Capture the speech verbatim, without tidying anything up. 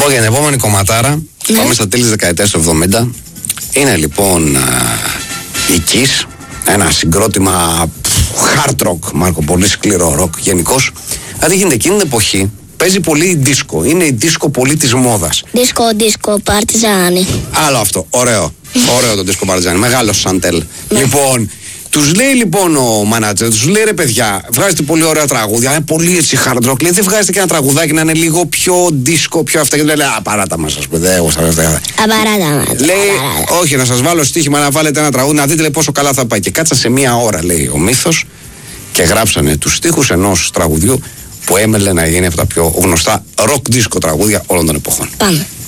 Λοιπόν, για την επόμενη κομματάρα, Ναι. πάμε στα τέλη της δεκαετίας του εβδομήντα. Είναι λοιπόν α, η Kiss, ένα συγκρότημα hard rock, Μάρκο, πολύ σκληρό rock γενικώς. Δηλαδή γίνεται εκείνη την εποχή, παίζει πολύ δίσκο, είναι η δίσκο πολύ της μόδας. Δίσκο, δίσκο, παρτιζάνι. Άλλο αυτό, ωραίο, ωραίο το δίσκο Παρτιζάνι, μεγάλος σαντέλ. Λοιπόν, τους λέει λοιπόν ο μάνατζερ, τους λέει ρε παιδιά, βγάζετε πολύ ωραία τραγούδια, είναι πολύ έτσι hard rock. Λέει δεν βγάζετε και ένα τραγουδάκι να είναι λίγο πιο δίσκο, πιο αυτά. Και του λέει, α, παράτα μας, ας πούμε, εγώ σας λέω. Απαράτα μας. Λέει, όχι, να σας βάλω στοίχημα να βάλετε ένα τραγούδι, να δείτε λέει, πόσο καλά θα πάει. Και κάτσαν σε μία ώρα, λέει ο μύθος, και γράψανε τους στίχους ενός τραγουδιού που έμελε να γίνει από τα πιο γνωστά rock disco τραγούδια όλων των εποχών. Πάμε.